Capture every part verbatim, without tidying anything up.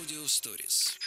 Audio Stories.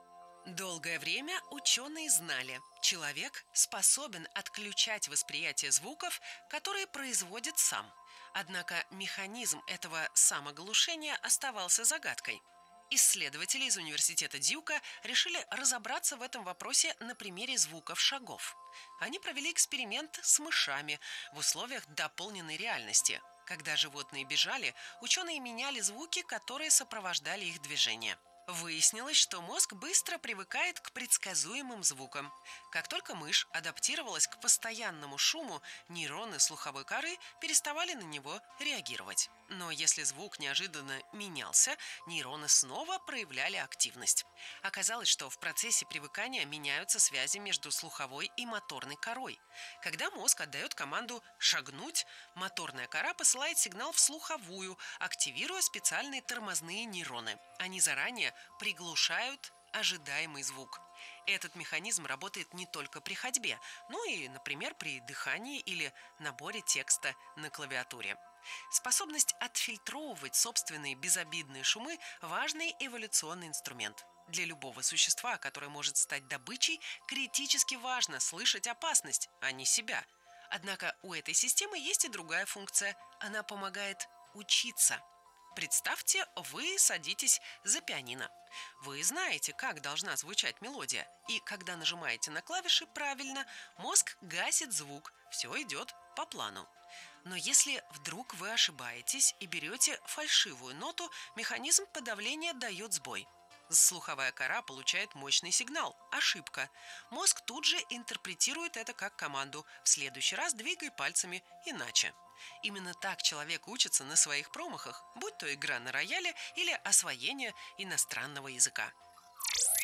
Долгое время ученые знали, человек способен отключать восприятие звуков, которые производит сам. Однако механизм этого самоглушения оставался загадкой. Исследователи из университета Дьюка решили разобраться в этом вопросе на примере звуков шагов. Они провели эксперимент с мышами в условиях дополненной реальности. Когда животные бежали, ученые меняли звуки, которые сопровождали их движение. Выяснилось, что мозг быстро привыкает к предсказуемым звукам. Как только мышь адаптировалась к постоянному шуму, нейроны слуховой коры переставали на него реагировать. Но если звук неожиданно менялся, нейроны снова проявляли активность. Оказалось, что в процессе привыкания меняются связи между слуховой и моторной корой. Когда мозг отдает команду «шагнуть», моторная кора посылает сигнал в слуховую, активируя специальные тормозные нейроны. Они заранее приглушают ожидаемый звук. Этот механизм работает не только при ходьбе, но и, например, при дыхании или наборе текста на клавиатуре. Способность отфильтровывать собственные безобидные шумы – важный эволюционный инструмент. Для любого существа, которое может стать добычей, критически важно слышать опасность, а не себя. Однако у этой системы есть и другая функция – она помогает учиться. Представьте, вы садитесь за пианино. Вы знаете, как должна звучать мелодия, и когда нажимаете на клавиши правильно, мозг гасит звук, все идет по плану. Но если вдруг вы ошибаетесь и берете фальшивую ноту, механизм подавления дает сбой. Слуховая кора получает мощный сигнал – ошибка. Мозг тут же интерпретирует это как команду «в следующий раз двигай пальцами иначе». Именно так человек учится на своих промахах, будь то игра на рояле или освоение иностранного языка.